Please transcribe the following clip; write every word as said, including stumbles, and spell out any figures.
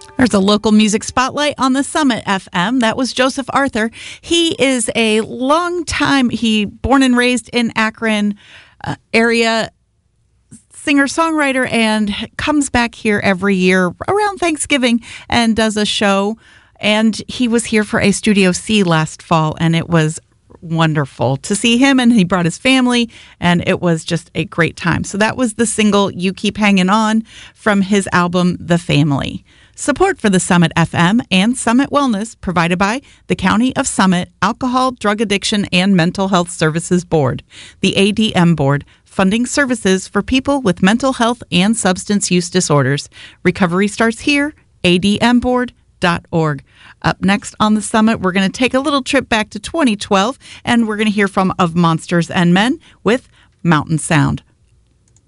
There's a local music spotlight on the Summit F M. That was Joseph Arthur. He is a long time, he born and raised in Akron uh, area, singer-songwriter, and comes back here every year around Thanksgiving and does a show. And he was here for a Studio C last fall, and it was wonderful to see him, and he brought his family, and it was just a great time. So that was the single You Keep Hanging On from his album The Family. Support for the Summit F M and Summit Wellness provided by the County of Summit Alcohol, Drug Addiction, and Mental Health Services Board, the A D M Board, funding services for people with mental health and substance use disorders. Recovery starts here, A D M board dot org. Up next on the Summit, we're going to take a little trip back to twenty twelve, and we're going to hear from Of Monsters and Men with Mountain Sound.